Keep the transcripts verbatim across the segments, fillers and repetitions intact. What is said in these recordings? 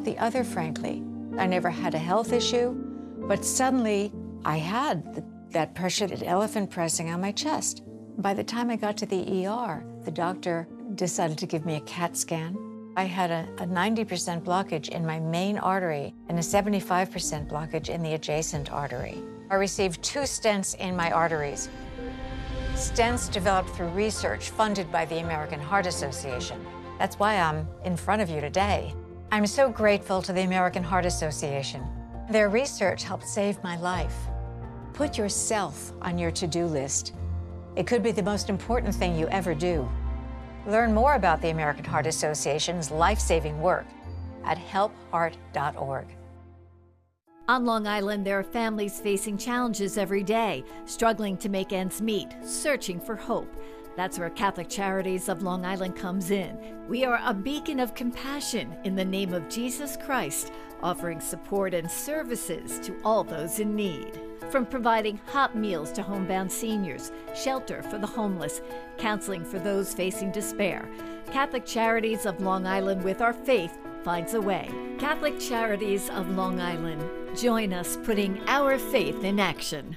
the other, frankly. I never had a health issue, but suddenly I had the, that pressure, that elephant pressing on my chest. By the time I got to the E R, the doctor decided to give me a CAT scan. I had a, a ninety percent blockage in my main artery and a seventy-five percent blockage in the adjacent artery. I received two stents in my arteries. Stents developed through research funded by the American Heart Association. That's why I'm in front of you today. I'm so grateful to the American Heart Association. Their research helped save my life. Put yourself on your to-do list. It could be the most important thing you ever do. Learn more about the American Heart Association's life-saving work at help heart dot org. On Long Island, there are families facing challenges every day, struggling to make ends meet, searching for hope. That's where Catholic Charities of Long Island comes in. We are a beacon of compassion in the name of Jesus Christ, offering support and services to all those in need. From providing hot meals to homebound seniors, shelter for the homeless, counseling for those facing despair, Catholic Charities of Long Island, with our faith, finds a way. Catholic Charities of Long Island. Join us putting our faith in action.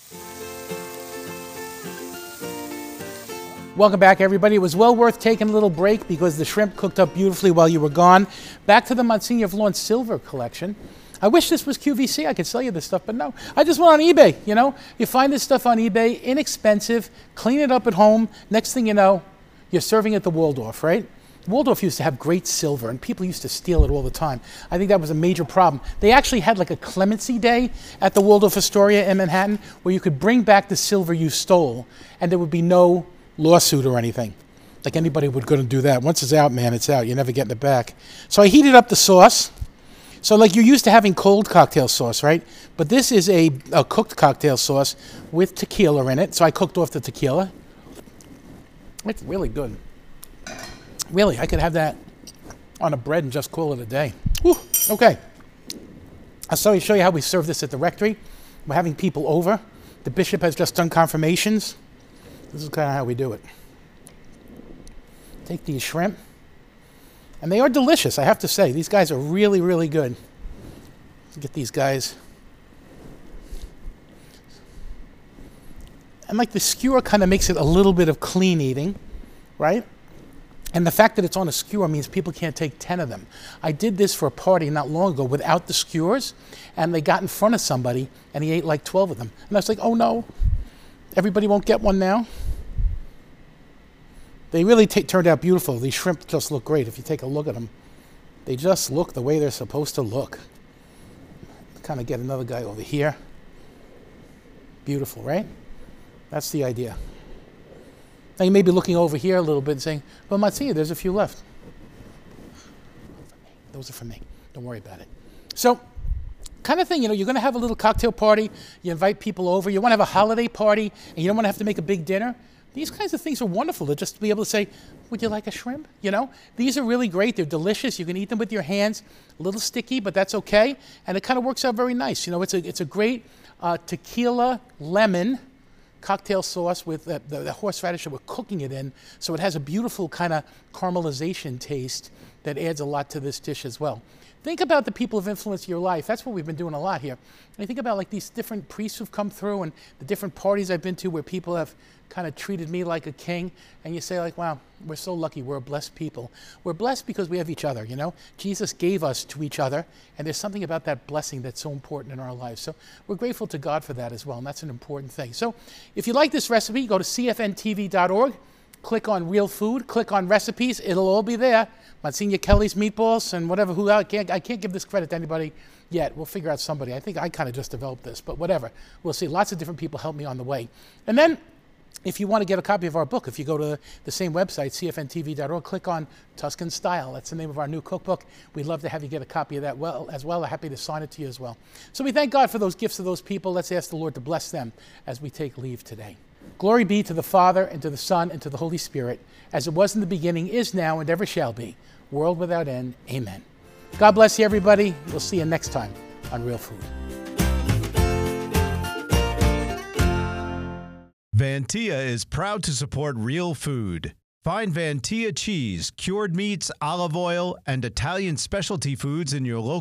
Welcome back, everybody. It was well worth taking a little break because the shrimp cooked up beautifully while you were gone. Back to the Monsignor of Lawrence silver collection. I wish this was Q V C. I could sell you this stuff, but no. I just went on eBay, you know. You find this stuff on eBay, inexpensive, clean it up at home. Next thing you know, you're serving at the Waldorf, right? Waldorf used to have great silver, and people used to steal it all the time. I think that was a major problem. They actually had like a clemency day at the Waldorf Astoria in Manhattan where you could bring back the silver you stole, and there would be no lawsuit or anything. Like anybody would go and do that. Once it's out, man, it's out. You're never getting it back. So I heated up the sauce. So like you're used to having cold cocktail sauce, right? But this is a, a cooked cocktail sauce with tequila in it. So I cooked off the tequila. It's really good. Really, I could have that on a bread and just call it a day. Whew. Okay. I'll show you how we serve this at the rectory. We're having people over. The bishop has just done confirmations. This is kind of how we do it. Take these shrimp. And they are delicious, I have to say. These guys are really, really good. Let's get these guys. And like the skewer kind of makes it a little bit of clean eating, right? And the fact that it's on a skewer means people can't take ten of them. I did this for a party not long ago without the skewers, and they got in front of somebody, and he ate like twelve of them. And I was like, oh no, everybody won't get one now? They really t- turned out beautiful. These shrimp just look great. If you take a look at them, they just look the way they're supposed to look. Kind of get another guy over here. Beautiful, right? That's the idea. Now you may be looking over here a little bit and saying, well, Monsignor, there's a few left. Those are for me. Don't worry about it. So, kind of thing, you know, you're going to have a little cocktail party. You invite people over. You want to have a holiday party, and you don't want to have to make a big dinner. These kinds of things are wonderful to just be able to say, would you like a shrimp? You know, these are really great. They're delicious. You can eat them with your hands. A little sticky, but that's okay. And it kind of works out very nice. You know, it's a, it's a great uh, tequila lemon cocktail sauce with the, the, the horseradish that we're cooking it in. So it has a beautiful kind of caramelization taste that adds a lot to this dish as well. Think about the people of influence in your life. That's what we've been doing a lot here. And I think about like these different priests who've come through and the different parties I've been to where people have kind of treated me like a king. And you say like, wow, we're so lucky. We're a blessed people. We're blessed because we have each other, you know? Jesus gave us to each other. And there's something about that blessing that's so important in our lives. So we're grateful to God for that as well. And that's an important thing. So if you like this recipe, go to C F N T V dot org. Click on Real Food, click on Recipes, it'll all be there. Monsignor Kelly's Meatballs and whatever, who I can't, I can't give this credit to anybody yet. We'll figure out somebody. I think I kind of just developed this, but whatever. We'll see. Lots of different people help me on the way. And then if you want to get a copy of our book, if you go to the same website, C F N T V dot org, click on Tuscan Style. That's the name of our new cookbook. We'd love to have you get a copy of that well as well. I'm happy to sign it to you as well. So we thank God for those gifts of those people. Let's ask the Lord to bless them as we take leave today. Glory be to the Father, and to the Son, and to the Holy Spirit, as it was in the beginning, is now, and ever shall be, world without end. Amen. God bless you, everybody. We'll see you next time on Real Food. Vantia is proud to support Real Food. Find Vantia cheese, cured meats, olive oil, and Italian specialty foods in your local